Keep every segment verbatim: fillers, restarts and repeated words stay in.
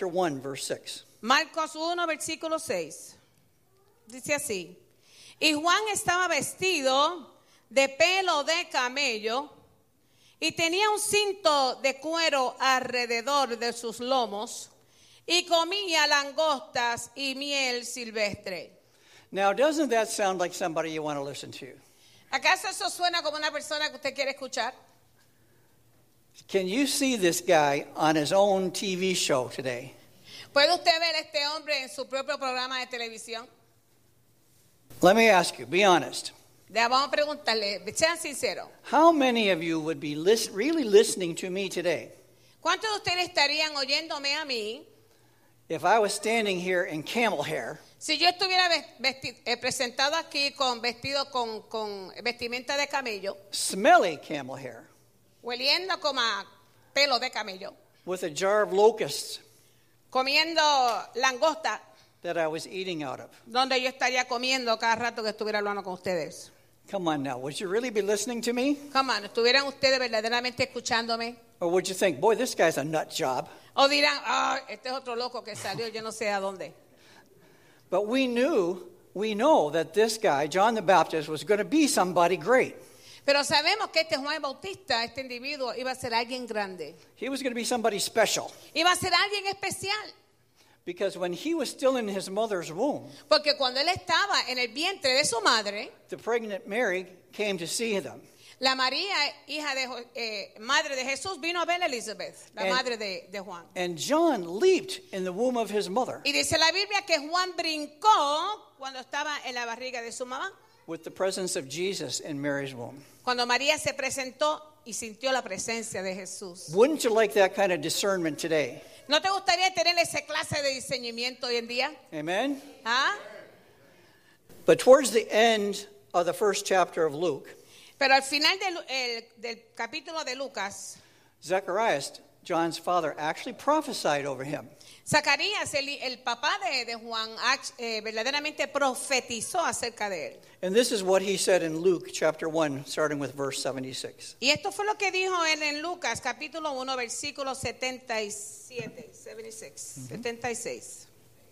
chapter one, verse six. Marcos uno, versículo seis. Dice así. Y Juan estaba vestido de pelo de camello y tenía un cinto de cuero alrededor de sus lomos y comía langostas y miel silvestre. Now, doesn't that sound like somebody you want to listen to? ¿Acaso eso suena como una persona que usted quiere escuchar? Can you see this guy on his own T V show today? ¿Puede usted ver a este hombre en su propio programa de televisión? Let me ask you, be honest. Ya vamos a preguntarle, sean sinceros. How many of you would be lis- really listening to me today ¿Cuántos de ustedes estarían oyéndome a mí if I was standing here in camel hair si yo estuviera vesti- eh, presentado aquí con vestido con, con vestimenta de camello, smelly camel hair, hueliendo como a pelo de camello, with a jar of locusts comiendo langosta, that I was eating out of? donde yo estaría comiendo cada rato que estuviera hablando con ustedes? Come on now, would you really be listening to me? Come on, ¿estuvieran ustedes verdaderamente escuchándome? Or would you think, boy, this guy's a nut job? O dirán, ah, este es otro loco que salió, yo no sé a dónde. But we knew, we know that this guy, John the Baptist, was going to be somebody great. Pero sabemos que este Juan Bautista, este individuo, iba a ser alguien grande. He was going to be somebody special. Iba a ser alguien especial. Because when he was still in his mother's womb, Porque cuando él estaba en el vientre de su madre, the pregnant Mary came to see them. la María, hija de eh, madre de Jesús, vino a ver a Elizabeth, la And- madre de, de Juan. And John leaped in the womb of his mother Y dice la Biblia que Juan brincó cuando estaba en la barriga de su mamá. with the presence of Jesus in Mary's womb. Cuando María se presentó y sintió la presencia de Jesús. Wouldn't you like that kind of discernment today? ¿No te gustaría tener esa clase de discernimiento hoy en día? Amen? ¿Ah? But towards the end of the first chapter of Luke, Pero al final del, el- del capítulo de Lucas, Zacharias, John's father, actually prophesied over him. Zacarías, el, el papá de, de Juan, ach- eh, verdaderamente profetizó acerca de él. And this is what he said in Luke chapter one, starting with verse seventy-six. Y esto fue lo que dijo él en Lucas, capítulo uno, versículo setenta y siete, setenta y seis, setenta y seis.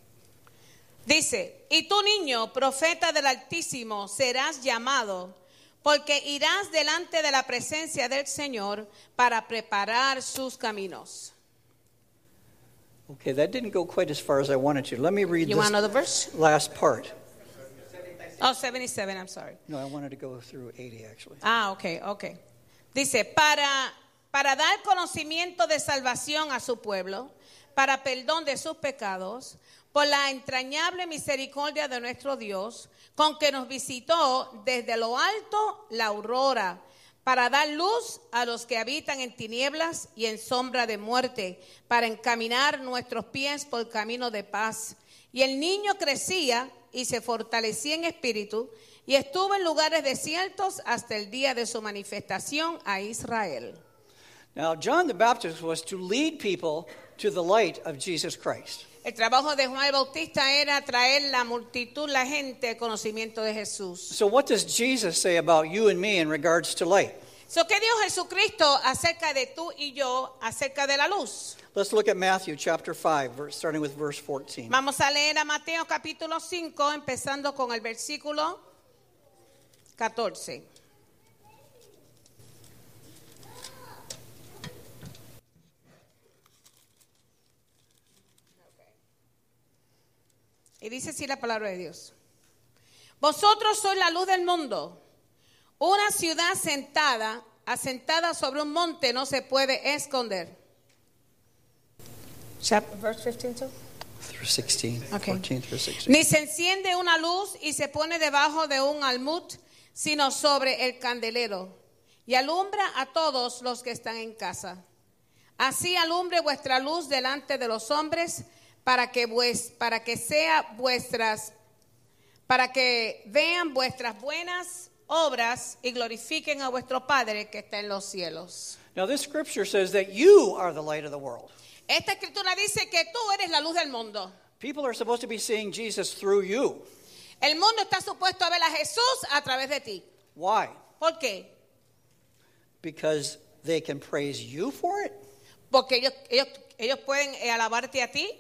Dice, y tú niño, profeta del Altísimo, serás llamado, porque irás delante de la presencia del Señor para preparar sus caminos. Okay, that didn't go quite as far as I wanted to. Let me read You want this another verse? last part. Oh, seventy-seven, I'm sorry. No, I wanted to go through eighty, actually. Ah, ok, ok. Dice, para, para dar conocimiento de salvación a su pueblo, para perdón de sus pecados, por la entrañable misericordia de nuestro Dios, con que nos visitó desde lo alto la aurora, para dar luz a los que habitan en tinieblas y en sombra de muerte, para encaminar nuestros pies por camino de paz. Y el niño crecía y se fortalecía en espíritu y estuvo en lugares desiertos hasta el día de su manifestación a Israel. Now, John the Baptist was to lead people to the light of Jesus Christ. El trabajo de Juan el Bautista era traer la multitud, la gente, al conocimiento de Jesús. So what does Jesus say about you and me in regards to light? So, ¿qué dijo Jesucristo acerca de tú y yo, acerca de la luz? Let's look at Matthew chapter five, verse, starting with verse fourteen. Vamos a leer a Mateo capítulo cinco, empezando con el versículo catorce. Y dice así la palabra de Dios. Vosotros sois la luz del mundo. Una ciudad sentada, asentada sobre un monte no se puede esconder. Chapter, verse fifteen too? Through sixteen, Okay. fourteen through sixteen. Ni se enciende una luz y se pone debajo de un almud, sino sobre el candelero, y alumbra a todos los que están en casa. Así alumbre vuestra luz delante de los hombres, para que vues, para que sea vuestras, para que vean vuestras buenas obras y glorifiquen a vuestro Padre que está en los cielos. Now this scripture says that you are the light of the world. Esta escritura dice que tú eres la luz del mundo. People are supposed to be seeing Jesus through you. El mundo está supuesto a ver a Jesús a través de ti. Why? ¿Por qué? Because they can praise you for it. Porque ellos, ellos, ellos pueden eh, alabarte a ti.